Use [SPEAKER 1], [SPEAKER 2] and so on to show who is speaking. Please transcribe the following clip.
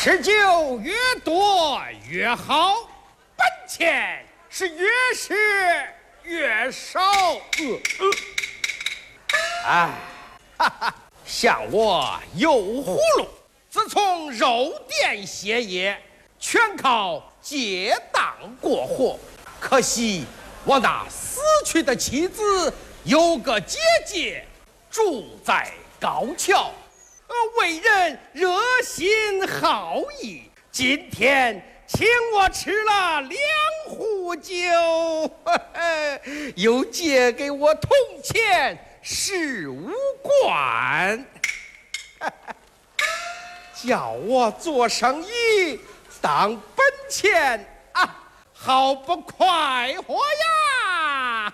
[SPEAKER 1] 吃酒越多越好，本钱是越是越少。哎，哈哈，像我油葫芦，自从肉店歇业，全靠借档过活。可惜我那死去的妻子有个姐姐，住在高桥，为人热心好义，今天请我吃了2壶酒，又借给我铜钱15贯，叫我做生意当本钱啊，好不快活呀！